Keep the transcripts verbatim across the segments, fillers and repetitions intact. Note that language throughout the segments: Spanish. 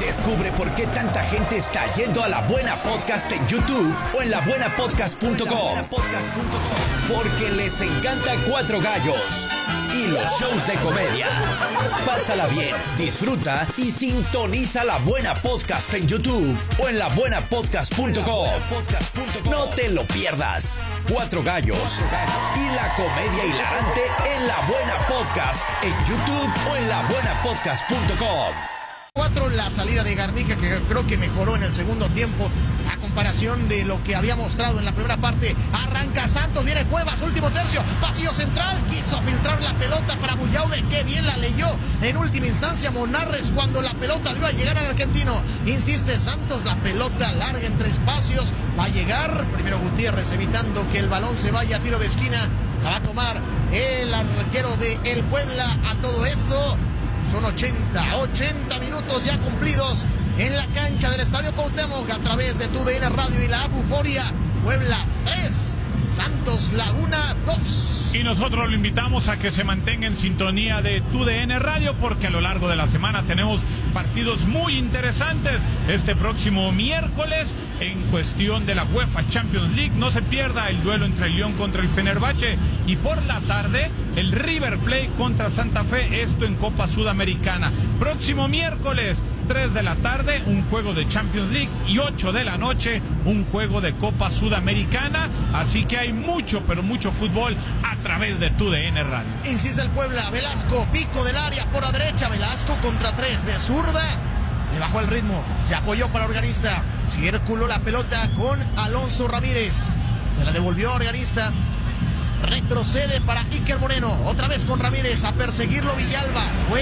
Descubre por qué tanta gente está yendo a La Buena Podcast en YouTube o en la buena podcast punto com. Porque les encanta Cuatro Gallos y los shows de comedia. Pásala bien, disfruta y sintoniza La Buena Podcast en YouTube o en la buena podcast punto com. No te lo pierdas. Cuatro Gallos y la comedia hilarante en La Buena Podcast en YouTube o en la buena podcast punto com. Cuatro, la salida de Garnica, que creo que mejoró en el segundo tiempo a comparación de lo que había mostrado en la primera parte. Arranca Santos, viene Cuevas, último tercio, pasillo central, quiso filtrar la pelota para Bullaude, que bien la leyó en última instancia Monarres cuando la pelota le iba a llegar al argentino. Insiste Santos, la pelota larga entre espacios, va a llegar primero Gutiérrez evitando que el balón se vaya a tiro de esquina. La va a tomar el arquero de el Puebla. A todo esto son ochenta, ochenta minutos ya cumplidos en la cancha del Estadio Cuauhtémoc a través de tu D N Radio y la app Euforia. Puebla tres, Santos Laguna dos. Y nosotros lo invitamos a que se mantenga en sintonía de tu D N Radio, porque a lo largo de la semana tenemos partidos muy interesantes. Este próximo miércoles, en cuestión de la UEFA Champions League, no se pierda el duelo entre el Lyon contra el Fenerbahce, y por la tarde el River Plate contra Santa Fe, esto en Copa Sudamericana. Próximo miércoles, tres de la tarde, un juego de Champions League, y ocho de la noche, un juego de Copa Sudamericana. Así que hay mucho, pero mucho fútbol a través de tu D N Radio. Insiste el Puebla, Velasco, pico del área por la derecha, Velasco contra tres de zurda. Le bajó el ritmo, se apoyó para Organista, circuló la pelota con Alonso Ramírez, se la devolvió a Organista, retrocede para Iker Moreno, otra vez con Ramírez, a perseguirlo Villalba, fue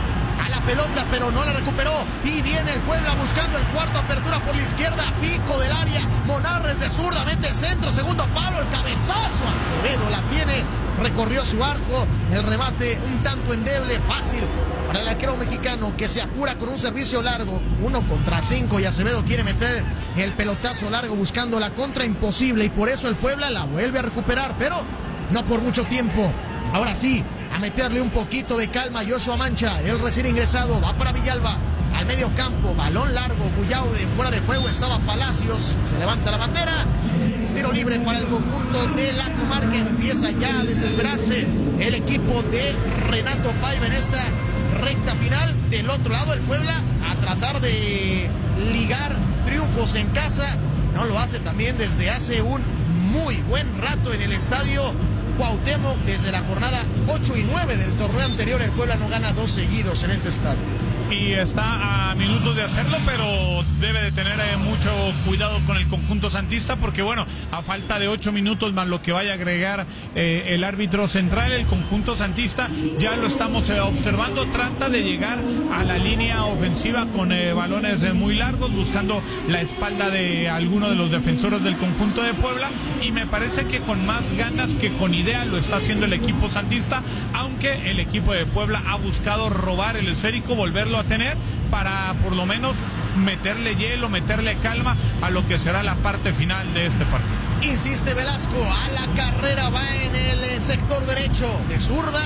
a la pelota pero no la recuperó, y viene el Puebla buscando el cuarto, apertura por la izquierda, pico del área, Monarres de zurda, mete el centro, segundo palo, el cabezazo, Acevedo la tiene, recorrió su arco, el remate un tanto endeble, fácil para el arquero mexicano, que se apura con un servicio largo, uno contra cinco, y Acevedo quiere meter el pelotazo largo buscando la contra, imposible, y por eso el Puebla la vuelve a recuperar, pero no por mucho tiempo. Ahora sí, a meterle un poquito de calma a Joshua Mancha, el recién ingresado, va para Villalba, al medio campo, balón largo, Bullaude, fuera de juego estaba Palacios, se levanta la bandera, tiro libre para el conjunto de la comarca, empieza ya a desesperarse el equipo de Renato Paiva en esta recta final. Del otro lado el Puebla a tratar de ligar triunfos en casa, no lo hace también desde hace un muy buen rato en el estadio Cuauhtémoc. Desde la jornada ocho y nueve del torneo anterior el Puebla no gana dos seguidos en este estadio. Y está a minutos de hacerlo, pero debe de tener eh, mucho cuidado con el conjunto santista, porque bueno, a falta de ocho minutos más lo que vaya a agregar eh, el árbitro central, el conjunto santista, ya lo estamos eh, observando, trata de llegar a la línea ofensiva con eh, balones eh, muy largos, buscando la espalda de alguno de los defensores del conjunto de Puebla, y me parece que con más ganas que con idea lo está haciendo el equipo santista, aunque el equipo de Puebla ha buscado robar el esférico, volverlo a tener para por lo menos meterle hielo, meterle calma a lo que será la parte final de este partido. Insiste Velasco, a la carrera, va en el sector derecho de zurda,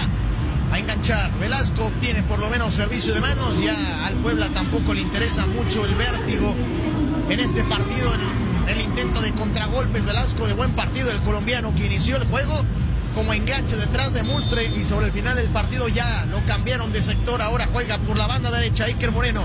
a enganchar. Velasco obtiene por lo menos servicio de manos, ya al Puebla tampoco le interesa mucho el vértigo en este partido, en el intento de contragolpes. Velasco, de buen partido el colombiano que inició el juego como enganche detrás de Mustre, y sobre el final del partido ya lo cambiaron de sector, ahora juega por la banda derecha Iker Moreno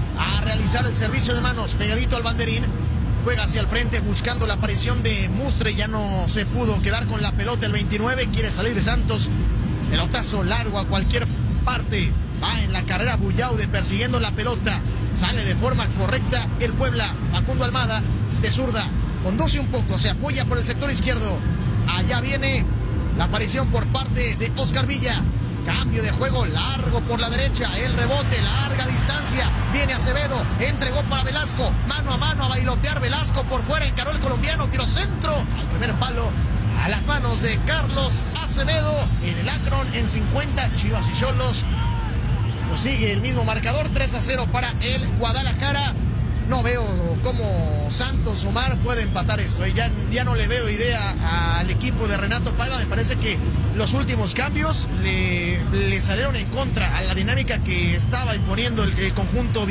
a realizar el servicio de manos pegadito al banderín, juega hacia el frente buscando la aparición de Mustre, ya no se pudo quedar con la pelota el veintinueve, quiere salir de Santos, pelotazo largo a cualquier parte, va en la carrera Bullaude persiguiendo la pelota, sale de forma correcta el Puebla, Facundo Almada de zurda, conduce un poco, se apoya por el sector izquierdo, allá viene la aparición por parte de Oscar Villa, cambio de juego largo por la derecha, el rebote, larga distancia, viene Acevedo, entregó para Velasco, mano a mano a bailotear Velasco por fuera, encaró el colombiano, tiro centro, al primer palo, a las manos de Carlos Acevedo, en el Akron en cincuenta, Chivas y Xolos, pues sigue el mismo marcador, tres a cero para el Guadalajara. No veo cómo Santos Omar puede empatar esto. Ya, ya no le veo idea al equipo de Renato Paiva. Me parece que los últimos cambios le, le salieron en contra a la dinámica que estaba imponiendo el, el conjunto